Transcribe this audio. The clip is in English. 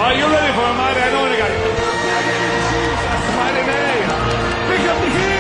Are you ready for a mighty? I know what I got. Mighty man. Pick up the heel.